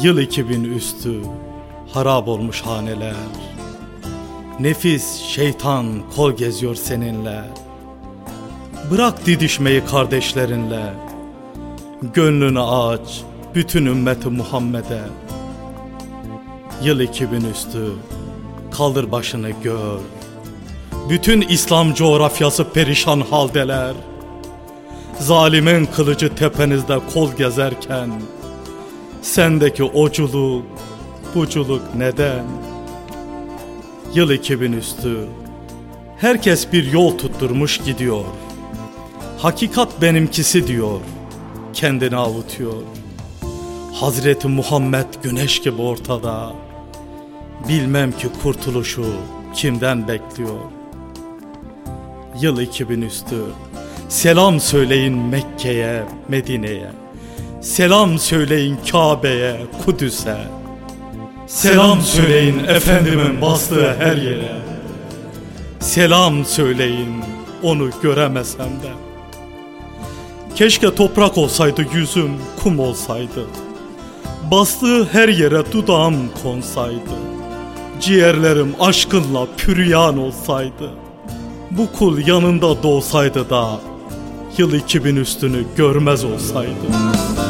Yıl 2000 üstü harap olmuş haneler. Nefis şeytan kol geziyor seninle. Bırak didişmeyi kardeşlerinle. Gönlünü aç bütün ümmeti Muhammed'e. Yıl 2000 üstü kaldır başını gör. Bütün İslam coğrafyası perişan haldeler. Zalimin kılıcı tepenizde kol gezerken sendeki oculuk, buculuk neden? Yıl 2000 üstü herkes bir yol tutturmuş gidiyor. Hakikat benimkisi diyor, kendini avutuyor. Hazreti Muhammed güneş gibi ortada. Bilmem ki kurtuluşu kimden bekliyor. Yıl 2000 üstü selam söyleyin Mekke'ye, Medine'ye. Selam söyleyin Kabe'ye, Kudüs'e. Selam söyleyin Efendimin bastığı her yere. Selam söyleyin onu göremesem de. Keşke toprak olsaydı yüzüm, kum olsaydı. Bastığı her yere dudağım konsaydı. Ciğerlerim aşkınla püryan olsaydı. Bu kul yanında doğsaydı da yıl 2000 üstünü görmez olsaydı.